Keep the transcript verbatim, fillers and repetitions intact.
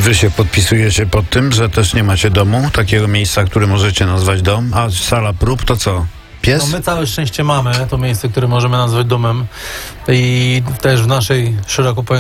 Wy się podpisujecie pod tym, że też nie macie domu, takiego miejsca, które możecie nazwać dom, a sala prób to co? Pies? No my całe szczęście mamy to miejsce, które możemy nazwać domem i też w naszej szeroko pojętej